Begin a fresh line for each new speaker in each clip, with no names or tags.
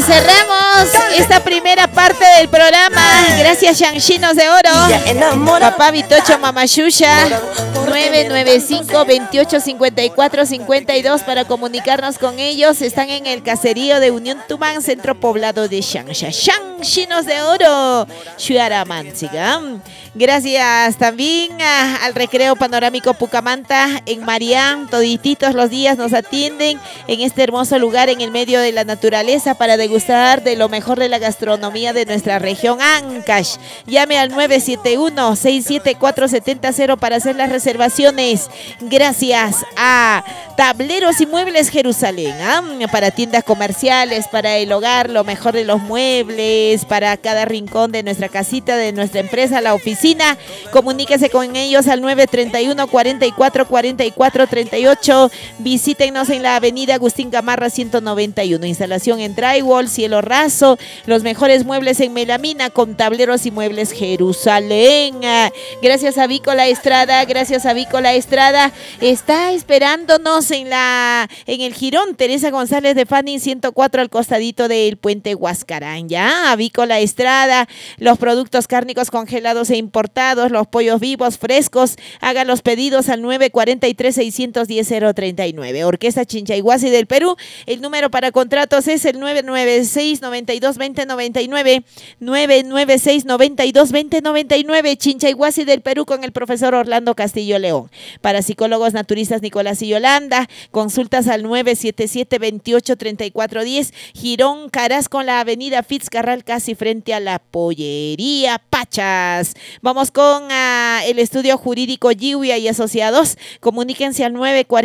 cerramos esta primera parte del programa. Gracias, Shanchinos de Oro. Papá Vitocho Mamashusha. 995-2854-52 para comunicarnos con ellos. Están en el caserío de Unión Tumán, centro poblado de Shangsha. Shanchinos de Oro. Shuaramansiga. Gracias también al Recreo Panorámico Pucamanta en Marián. Todititos los días nos atienden en este hermoso lugar en el medio de la naturaleza para degustar de lo mejor de la gastronomía de nuestra región Ancash. Llame al 971-674-700 para hacer las reservaciones. Gracias a Tableros y Muebles Jerusalén, para tiendas comerciales, para el hogar, lo mejor de los muebles, para cada rincón de nuestra casita, de nuestra empresa, la oficina. Comuníquese con ellos al 931-44-44-38. Visítenos en la avenida Agustín Gamarra 191. Instalación en drywall, cielo raso, los mejores muebles en melamina con Tableros y Muebles Jerusalén. Gracias a Vícola Estrada, está esperándonos en el Jirón Teresa González de Fanning 104 al costadito del puente Huascarán. Ya, Vícola Estrada, los productos cárnicos congelados e importados, los pollos vivos frescos. Hagan los pedidos al 943-610-039. Orquesta Chinchayhuasi del Perú. El número para contratos es el 996-92-2099. 996-92-2099. Chinchayhuasi del Perú con el profesor Orlando Castillo León. Para psicólogos naturistas Nicolás y Yolanda, consultas al 977-28-3410. Girón Caraz con la avenida Fitzcarral casi frente a la pollería Pachas. Vamos con el estudio jurídico Giuya y Asociados. Comuníquense al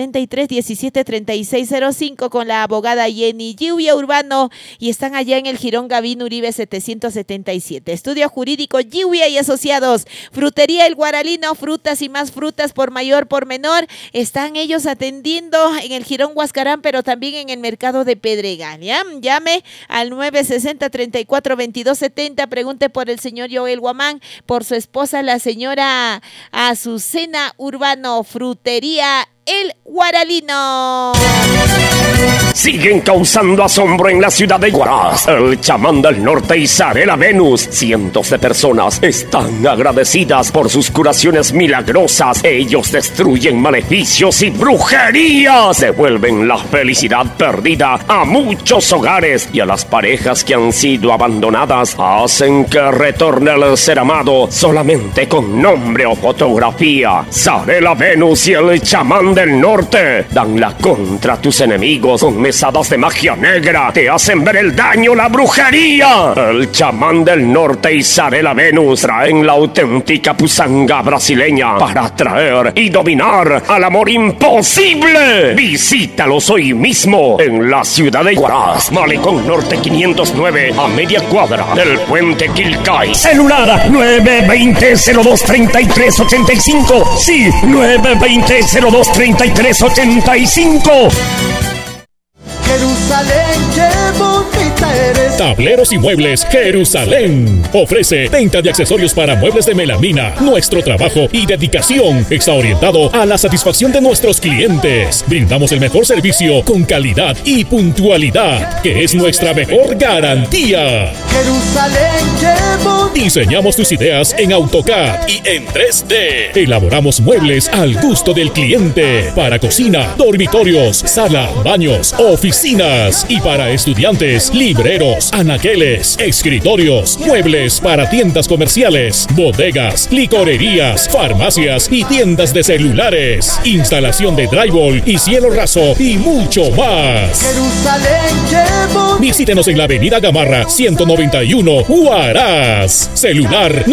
943-173605 con la abogada Jenny Giuya Urbano y están allá en el Jirón Gavín Uribe 777. Estudio jurídico Giuya y Asociados. Frutería El Guaralino, frutas y más frutas por mayor, por menor. Están ellos atendiendo en el Jirón Huascarán, pero también en el mercado de Pedregal. ¿Ya? Llame al 960-34-2270. Pregunte por el señor Joel Guamán, por su esposa, la señora Azucena Urbano. Frutería El Guaralino.
Siguen causando asombro en la ciudad de Huaraz. El chamán del norte Isarela Venus. Cientos de personas están agradecidas por sus curaciones milagrosas. Ellos destruyen maleficios y brujerías. Devuelven la felicidad perdida a muchos hogares y a las parejas que han sido abandonadas. Hacen que retorne el ser amado solamente con nombre o fotografía. Isarela Venus y el chamán del norte dan la contra a tus enemigos con mesadas de magia negra. Te hacen ver el daño, la brujería. El chamán del norte y Isarela Venus traen la auténtica pusanga brasileña para atraer y dominar al amor imposible. Visítalos hoy mismo en la ciudad de Huaraz, Malecón Norte 509, a media cuadra del puente Quilcay. Celular 920-02-3385. Sí, 920-02-3385.
Jerusalén, qué bonita eres.
Tableros y Muebles Jerusalén ofrece venta de accesorios para muebles de melamina. Nuestro trabajo y dedicación está orientado a la satisfacción de nuestros clientes. Brindamos el mejor servicio con calidad y puntualidad, que es nuestra mejor garantía.
Jerusalén, qué bonita.
Diseñamos tus ideas en AutoCAD y en 3D. Elaboramos muebles al gusto del cliente para cocina, dormitorios, sala, baños, oficinas y para estudiantes, libreros, anaqueles, escritorios, muebles para tiendas comerciales, bodegas, licorerías, farmacias y tiendas de celulares, instalación de drywall y cielo raso y mucho más.
Jerusalén, qué bonita.
Visítenos en la avenida Gamarra 191, Huaraz. Celular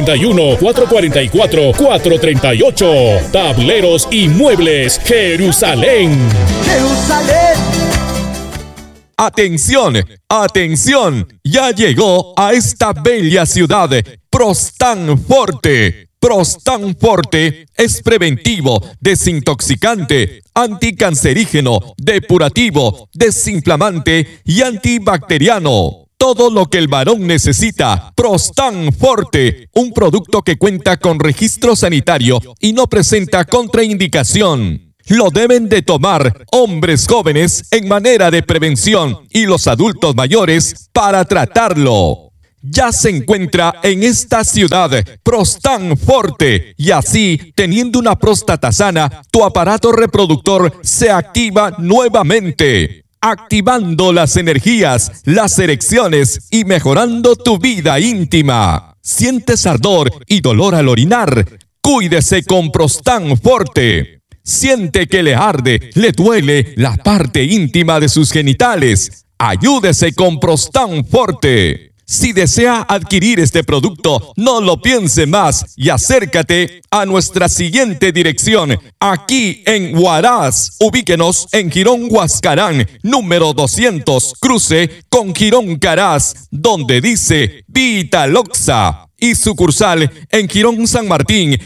931-444-438. Tableros y Muebles Jerusalén.
Jerusalén.
Atención, atención, ya llegó a esta bella ciudad Prostan Forte. Prostan Forte es preventivo, desintoxicante, anticancerígeno, depurativo, desinflamante y antibacteriano. Todo lo que el varón necesita. Prostan Forte, un producto que cuenta con registro sanitario y no presenta contraindicación. lo deben de tomar hombres jóvenes en manera de prevención y los adultos mayores para tratarlo. Ya se encuentra en esta ciudad Prostan Forte y así, teniendo una próstata sana, tu aparato reproductor se activa nuevamente, activando las energías, las erecciones y mejorando tu vida íntima. ¿Sientes ardor y dolor al orinar? Cuídese con Prostan Forte. ¿Siente que le arde, le duele la parte íntima de sus genitales? Ayúdese con Prostan Forte. Si desea adquirir este producto, no lo piense más y acércate a nuestra siguiente dirección, aquí en Huaraz. Ubíquenos en Girón Huascarán, número 200, cruce con Girón Caraz, donde dice Vitaloxa. Y sucursal en Girón San Martín,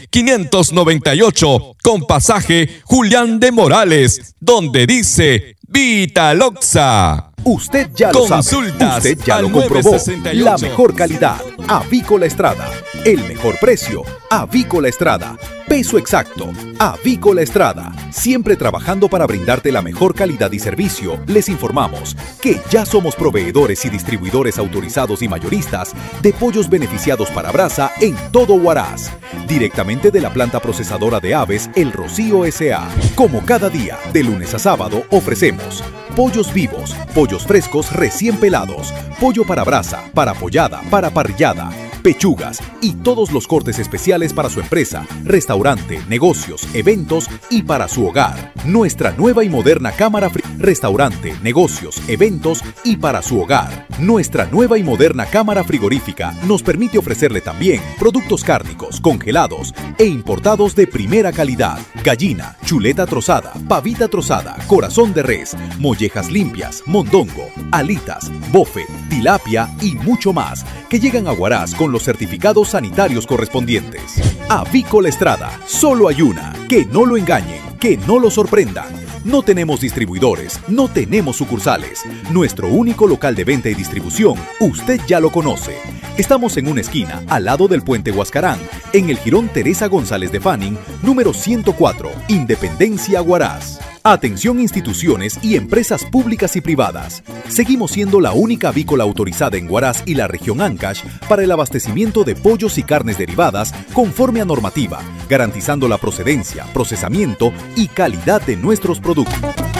598, con pasaje Julián de Morales, donde dice Vitaloxa.
Usted ya lo sabe, usted ya lo comprobó. La mejor calidad, Avícola Estrada. El mejor precio, Avícola Estrada. Peso exacto, Avícola Estrada. Siempre trabajando para brindarte la mejor calidad y servicio, les informamos que ya somos proveedores y distribuidores autorizados y mayoristas de pollos beneficiados para brasa en todo Huaraz. Directamente de la planta procesadora de aves El Rocío S.A. Como cada día, de lunes a sábado, ofrecemos pollos vivos, pollos frescos recién pelados, pollo para brasa, para pollada, para parrillada, pechugas y todos los cortes especiales para su empresa, restaurante, negocios, eventos y para su hogar. Nuestra nueva y moderna cámara restaurante, negocios, eventos y para su hogar. Nuestra nueva y moderna cámara frigorífica nos permite ofrecerle también productos cárnicos, congelados e importados de primera calidad. Gallina, chuleta trozada, pavita trozada, corazón de res, mollejas limpias, mondongo, alitas, bofe, tilapia y mucho más que llegan a Huaraz con los certificados sanitarios correspondientes. Avícola Estrada, solo hay una. Que no lo engañen, que no lo sorprendan. No tenemos distribuidores, no tenemos sucursales. Nuestro único local de venta y distribución, usted ya lo conoce. Estamos en una esquina, al lado del puente Huascarán, en el Jirón Teresa González de Fanning, número 104, Independencia, Huaraz. Atención instituciones y empresas públicas y privadas. Seguimos siendo la única avícola autorizada en Huaraz y la región Ancash para el abastecimiento de pollos y carnes derivadas conforme a normativa, garantizando la procedencia, procesamiento y calidad de nuestros productos.